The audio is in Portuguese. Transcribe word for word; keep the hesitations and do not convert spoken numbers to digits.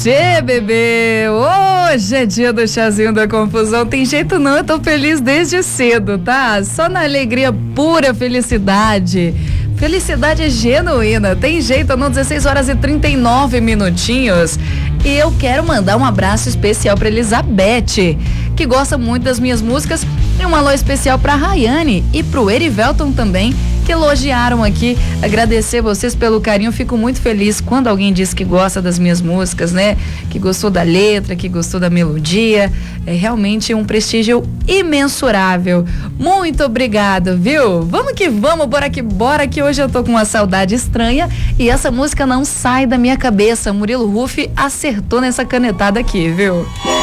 Tchê, bebê, hoje é dia do chazinho da confusão, tem jeito não, eu tô feliz desde cedo, tá? Só na alegria, pura felicidade, felicidade genuína, tem jeito não, dezesseis horas e trinta e nove minutinhos, e eu quero mandar um abraço especial pra Elizabeth, que gosta muito das minhas músicas, e um alô especial pra Rayane e pro Erivelton também, que elogiaram aqui, agradecer vocês pelo carinho, fico muito feliz quando alguém diz que gosta das minhas músicas, né, que gostou da letra, que gostou da melodia, é realmente um prestígio imensurável, muito obrigado, viu? Vamos que vamos, bora que bora, que hoje eu tô com uma saudade estranha e essa música não sai da minha cabeça, Murilo Huff acertou nessa canetada aqui, viu?